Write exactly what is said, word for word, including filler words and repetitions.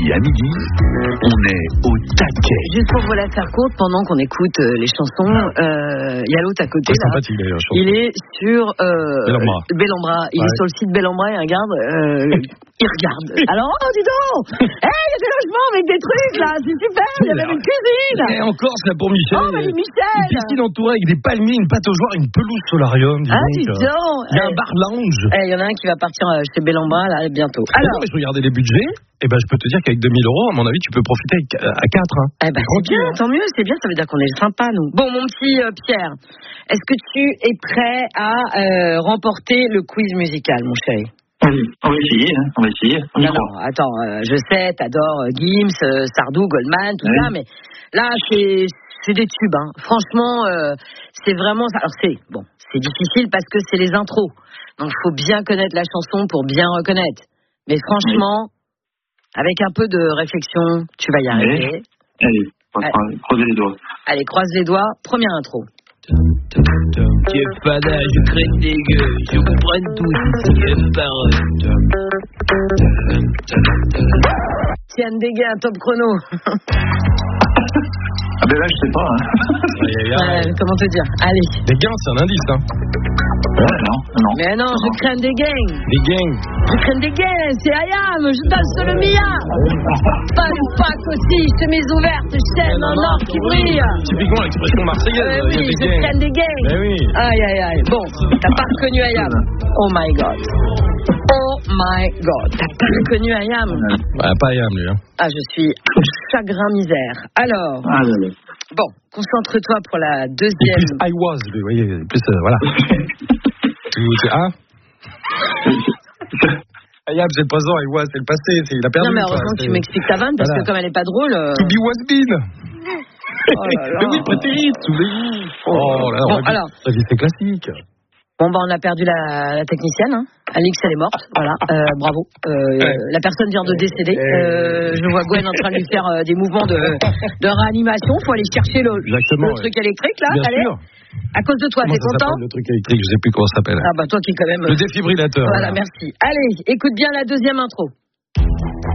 à midi, on est au taquet. Juste pour vous la faire courte, pendant qu'on écoute euh, les chansons, il euh, y a l'autre à côté. Très là. sympathique d'ailleurs. Il est sur euh, Bellambra. Bellambra. Il ouais. est sur le site Bellambra et regarde. Euh, il regarde. Alors, oh, dis donc hey, il y a des logements avec des trucs là, c'est super. Il y a même une cuisine. Et encore, c'est pour Michel. Oh, mais Michel. Une piscine entourée avec des palmiers, une pataugeoire, une pelouse solarium. Dis ah, donc. dis donc. Il y a un bar lounge. Il eh, y en a un qui va partir euh, chez Bellambra là bientôt. Alors, non, mais je regardais les budgets. Eh ben, je peux te dire qu'avec deux mille euros, à mon avis, tu peux profiter à quatre. Hein. Eh ben, c'est bien, tant mieux, c'est bien, ça veut dire qu'on est sympa, nous. Bon, mon petit euh, Pierre, est-ce que tu es prêt à euh, remporter le quiz musical, mon chéri? Oui, on va essayer, hein, on va essayer. On non, non, attends, euh, je sais, t'adores euh, Gims, euh, Sardou, Goldman, tout oui. ça, mais là, c'est, c'est des tubes, hein. Franchement, euh, c'est vraiment ça. Alors, c'est, bon, c'est difficile parce que c'est les intros. Donc, il faut bien connaître la chanson pour bien reconnaître. Mais franchement... Oui. Avec un peu de réflexion, tu vas y arriver. Oui. Allez, on va Allez. croiser les doigts. Allez, croise les doigts. Première intro. Tu es fada, je crée des gueux, je comprends tout ici, par Tiens, dégâts, top chrono. Ah ben là, je sais pas. Hein. Ouais, ouais, ouais. Euh, comment te dire? Allez. Des gains, c'est un indice, hein. Ouais, non, non. Mais non, je crains des gangs. Des gangs. Je crains des gangs, c'est Ayam, je danse le Mia. Pas de pack aussi, chemise ouverte, chaîne en or qui brille. Typiquement l'expression marseillaise. Euh, oui, je crains des gangs. Mais oui. Aïe, aïe, aïe. Bon, t'as pas reconnu Ayam. Oh my god. Oh my god. T'as pas reconnu Ayam. Ouais, pas Ayam, lui. Hein. Ah, je suis chagrin misère. Alors. Ah, là, là. Bon, concentre-toi pour la deuxième. Et plus I was, vous voyez, plus euh, voilà. Hein? Ayam, c'est le présent, I was, c'est le passé, c'est, il a perdu. Non, mais heureusement que tu m'expliques ta vanne, parce voilà. que comme elle est pas drôle. Euh... To be was been. Oh là là. Mais oui, peut-être, souvenez-vous. Oh là là, bon, alors. C'est classique. Bon, bah, on a perdu la, la technicienne, hein. Alix, elle est morte, voilà, euh, bravo. Euh, ouais. La personne vient de décéder. Euh, je vois Gwen en train de lui faire euh, des mouvements de, de réanimation. Faut aller chercher le, le truc ouais. électrique, là. Bien allez. Sûr. À cause de toi, comment t'es content? Le truc électrique, je sais plus comment ça s'appelle. Ah bah toi qui est quand même... Le défibrillateur. Voilà, voilà, merci. Allez, écoute bien la deuxième intro.